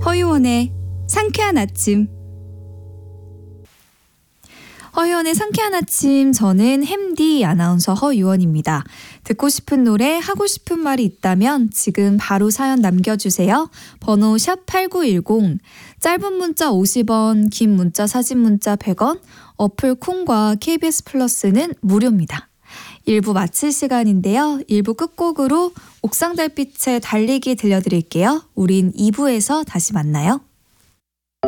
허유원의 상쾌한 아침. 허유원의 상쾌한 아침, 저는 햄디 아나운서 허유원입니다. 듣고 싶은 노래, 하고 싶은 말이 있다면 지금 바로 사연 남겨주세요. 번호 샵8910, 짧은 문자 50원, 긴 문자 사진 문자 100원, 어플 콩과 KBS 플러스는 무료입니다. 1부 마칠 시간인데요. 1부 끝곡으로 옥상 달빛의 달리기 들려드릴게요. 우린 2부에서 다시 만나요.